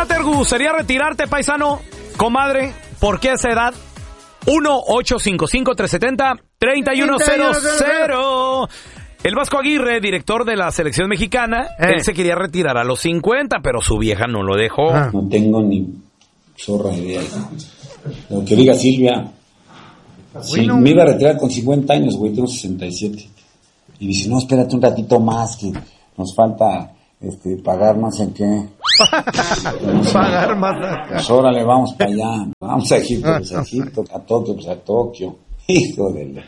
edad te gustaría retirarte, paisano? Comadre, ¿por qué esa edad? 1-855-370-3100. El Vasco Aguirre, director de la selección mexicana, él se quería retirar a los 50, pero su vieja no lo dejó. No tengo ni zorra idea. Lo que diga Silvia, si me iba a retirar con 50 años, güey, tengo 67. Y dice, no, espérate un ratito más, que nos falta pagar más en qué. Pagar más. Pues órale, vamos para allá. Vamos a Egipto, pues a Egipto, a Tokio, pues a Tokio. Hijo de...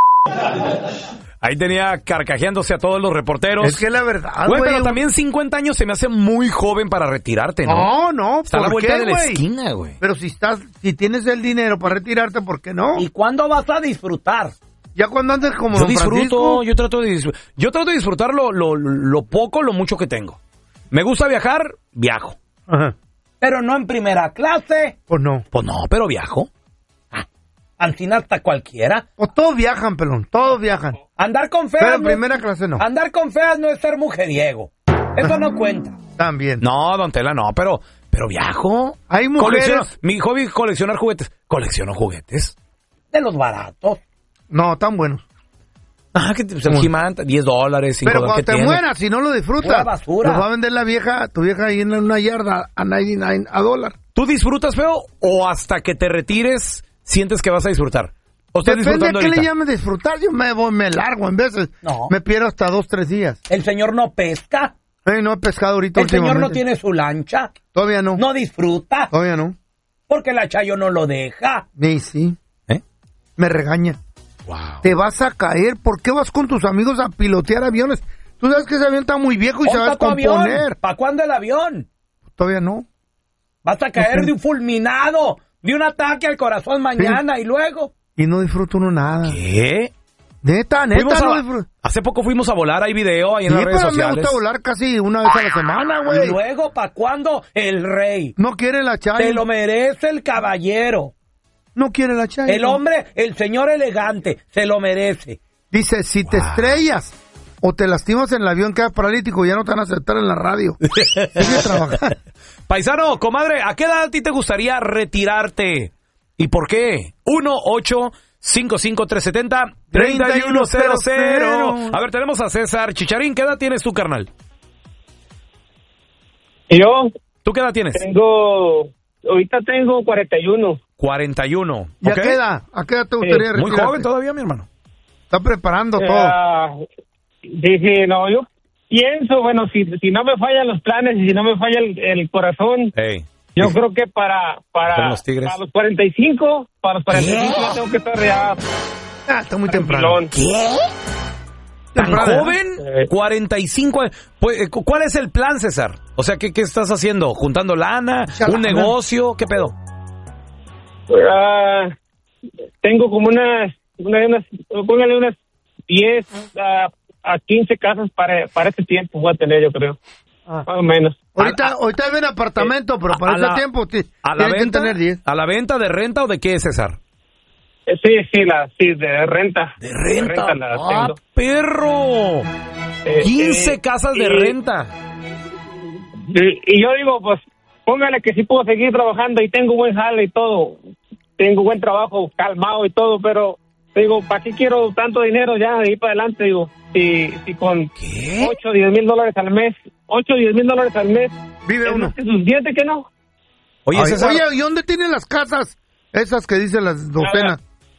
Ahí tenía carcajeándose a todos los reporteros. Es que la verdad, güey. Pero también 50 años se me hace muy joven para retirarte, ¿no? No, está a la vuelta de la esquina, güey. Pero si tienes el dinero para retirarte, ¿por qué no? ¿Y cuándo vas a disfrutar? Ya cuando andes como Yo Don disfruto, Francisco. yo trato de disfrutar lo poco, lo mucho que tengo. Me gusta viajar, viajo. Ajá. Pero no en primera clase. Pues no. Pues no, pero viajo. Al fin hasta cualquiera. Pues todos viajan, pelón, todos viajan. Andar con feas. Pero en primera clase no. Andar con feas no es ser mujeriego. Eso no cuenta. También. No, don Tela, no, pero viajo. Hay mujeres. Mi hobby es coleccionar juguetes. Colecciono juguetes. De los baratos. No, tan buenos. Ah, que el He-Man, $10, $5. Pero cuando te tiene. mueras, si no lo disfrutas, pura basura. lo va a vender tu vieja ahí en una yarda a 99 $. ¿Tú disfrutas, feo? ¿O hasta que te retires sientes que vas a disfrutar? ¿O estás Depende disfrutando a qué ahorita? le llames disfrutar. Yo me largo en veces. No. Me pierdo hasta 2-3 días. El señor no pesca. No he pescado ahorita El señor últimamente. no tiene su lancha. Todavía no. No disfruta. Todavía no. Porque la Chayo no lo deja. Sí. ¿Eh? Me regaña. Wow. Te vas a caer. ¿Por qué vas con tus amigos a pilotear aviones? Tú sabes que ese avión está muy viejo y se va a Ponta tu avión. descomponer. ¿Para cuándo el avión? Todavía no. Vas a caer de un fulminado, de un ataque al corazón mañana y luego. Y no disfruto uno nada. ¿Qué? Neta, no disfruto. Hace poco fuimos a volar, hay video ahí en las redes pero sociales. me gusta volar casi una vez a la semana, güey. Y luego, ¿para cuándo el rey? No quiere la Chayo. Se lo merece el caballero. No quiere la Chayo. El hombre, el señor elegante, se lo merece. Dice, si te estrellas o te lastimas en el avión, quedas paralítico, ya no te van a aceptar en la radio. Sigue trabajando. Paisano, comadre, ¿a qué edad a ti te gustaría retirarte? ¿Y por qué? 1-855-370-3100. A ver, tenemos a César Chicharín. ¿Qué edad tienes tú, carnal? Yo ¿Tú qué edad tienes? ahorita tengo 41. 41. ¿Y ¿ok? a qué edad? ¿A qué edad te gustaría Muy retirarte? joven todavía, mi hermano. Está preparando todo. Dije, no, yo pienso, bueno, si no me fallan los planes y si no me falla el corazón, Hey. yo creo que para los Tigres. los 45 ya tengo que estar ya. Está muy temprano. ¿Qué? ¿Tan Temprano, joven? 45 años. Pues, ¿cuál es el plan, César? O sea, ¿qué estás haciendo? ¿Juntando lana? ¿Un negocio? ¿Qué pedo? Tengo como póngale unas 10 a 15 casas para este tiempo voy a tener, yo creo. Más o menos. Ahorita hay un apartamento, pero para ese tiempo ¿A la tienes que venta? tener 10. ¿A la venta, de renta o de qué, César? Sí, de renta. De renta. La ¡Ah, tengo. perro! 15 casas de renta. Y yo digo, pues, póngale que sí puedo seguir trabajando y tengo buen jale y todo. Tengo buen trabajo, calmado y todo, pero digo, ¿para qué quiero tanto dinero ya de ahí para adelante? Digo, si con ¿Qué? 8 o 10 mil dólares al mes, 8 o 10 mil dólares al mes, Vive ¿es uno. más que suficiente que no? Oye, César. Oye, ¿y dónde tienen las casas? Esas que dicen las docenas.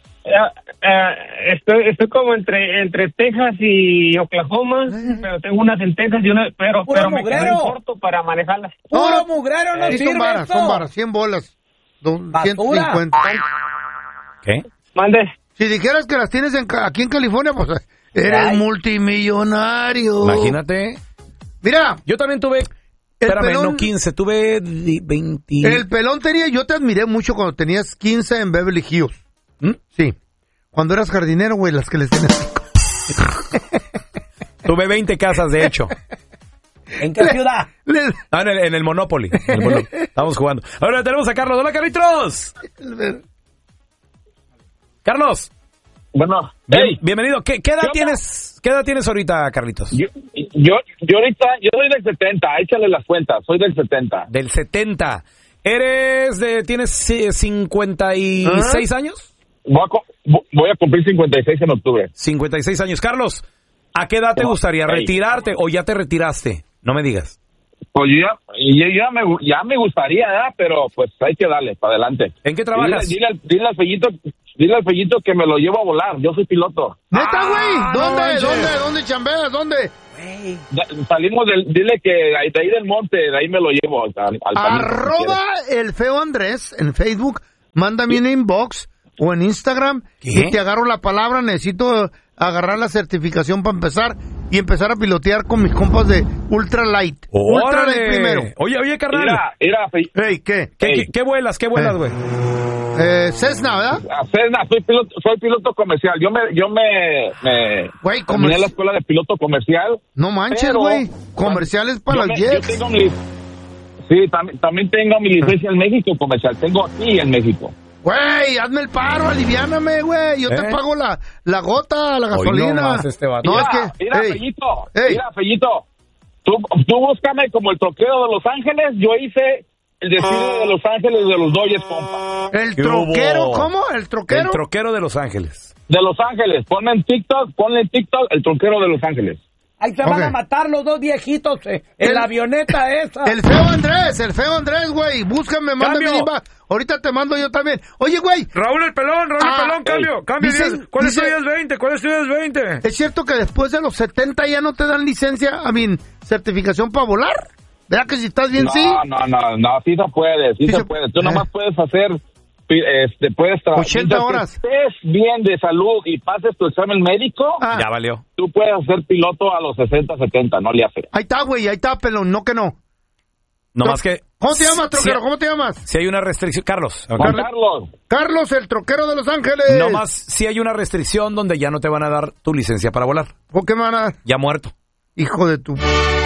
Estoy como entre Texas y Oklahoma, pero tengo unas en Texas y una, pero me quedé mugrero. corto para manejarlas. Puro mugrero no Sí, sirve son eso. varas, 100 bolas. Basura. 150. ¿Qué? Mande. Si dijeras que las tienes aquí en California, pues eres Ay. multimillonario. Imagínate. Mira, Yo también tuve... El Espérame, pelón- no 15, tuve 20... el pelón tenía, yo te admiré mucho cuando tenías 15 en Beverly Hills. ¿Mm? Sí. Cuando eras jardinero, güey, las que les tenías. Tuve 20 casas, de hecho. ¿En qué ciudad? En el Monopoly. Estamos jugando. Ahora tenemos a Carlos. ¡Hola, Carlitos! Carlos. Bueno, hey, bienvenido. ¿Qué edad tienes? ¿Qué edad tienes ahorita, Carlitos? Yo ahorita, yo soy del 70, échale las cuentas, soy del 70. Del 70. ¿Tienes 56 años? Voy a cumplir 56 en octubre. 56 años. Carlos, ¿a qué edad te gustaría retirarte o ya te retiraste? No me digas. Pues ya me gustaría, ¿verdad? Pero pues hay que darle para adelante. ¿En qué trabajas? Dile al Fellito que me lo llevo a volar. Yo soy piloto. ¿Neta, güey? ¿Dónde chambeas? ¿Dónde? Salimos dile que de ahí del monte, de ahí me lo llevo al Arroba el feo Andrés en Facebook, mándame un inbox o en Instagram y te agarro la palabra. Necesito agarrar la certificación para empezar y empezar a pilotear con mis compas de Ultra Light. Ultra Light primero. Oye, carnal. Mira, ¿Qué vuelas, güey? Cessna, ¿verdad? Cessna, soy piloto comercial. Yo me terminé la escuela de piloto comercial. No manches, güey. Comerciales para las jets. También tengo mi licencia en México comercial. Tengo aquí en México. Güey, hazme el paro, aliviáname, güey. Yo te pago la gota, la gasolina. Fellito. Tú búscame como el troquero de Los Ángeles. Yo hice el desfile de Los Ángeles de los Dodgers, compa. ¿El troquero? ¿Cómo? ¿El troquero? El troquero de Los Ángeles. De Los Ángeles. Ponle en TikTok, el troquero de Los Ángeles. Ahí se van a matar los dos viejitos en la avioneta esa. El feo Andrés, güey. Búscame, mándame un inbox. Ahorita te mando yo también. Oye, güey. Raúl el pelón, cambio. ¿Cuál es tu 10-20? ¿Cuál es tu 10-20? ¿Es cierto que después de los 70 ya no te dan licencia, certificación para volar? ¿Verdad que si estás bien, sí? No, sí se puede, se puede. Tú nomás puedes hacer, puedes trabajar. 80 horas. Si estés bien de salud y pases tu examen médico, ya valió. Tú puedes ser piloto a los 60, 70, no le hace. Ahí está, güey, pelón, no que no. No más que... ¿Cómo te llamas, troquero? ¿Cómo te llamas? Si hay una restricción... Carlos. Carlos, el troquero de Los Ángeles. No más si hay una restricción donde ya no te van a dar tu licencia para volar. ¿Por qué me van a dar? Ya muerto. Hijo de tu...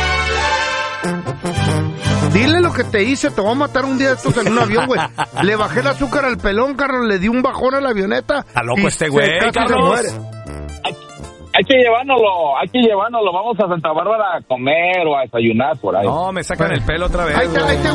Dile lo que te hice, te voy a matar un día de estos en un avión, güey. Le bajé el azúcar al pelón, Carlos, le di un bajón a la avioneta. Está loco este güey, Carlos. Hay que llevárnoslo, vamos a Santa Bárbara a comer o a desayunar por ahí. No, me sacan el pelo otra vez. Ahí te